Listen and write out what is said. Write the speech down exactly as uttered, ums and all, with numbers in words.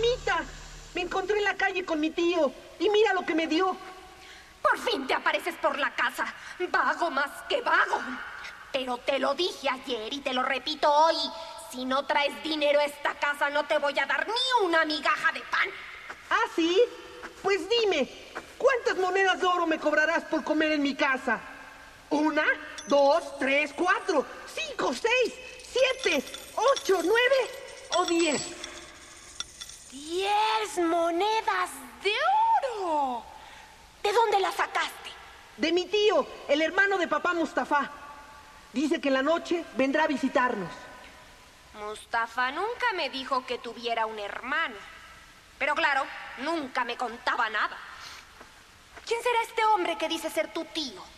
Mamita, me encontré en la calle con mi tío y mira lo que me dio. Por fin te apareces por la casa, vago más que vago. Pero te lo dije ayer y te lo repito hoy. Si no traes dinero a esta casa, no te voy a dar ni una migaja de pan. ¿Ah, sí? Pues dime, ¿cuántas monedas de oro me cobrarás por comer en mi casa? ¿Una, dos, tres, cuatro, cinco, seis, siete, ocho, nueve o diez? ¡Diez monedas de oro! ¿De dónde las sacaste? De mi tío, el hermano de papá Mustafa. Dice que en la noche vendrá a visitarnos. Mustafa nunca me dijo que tuviera un hermano. Pero claro, nunca me contaba nada. ¿Quién será este hombre que dice ser tu tío?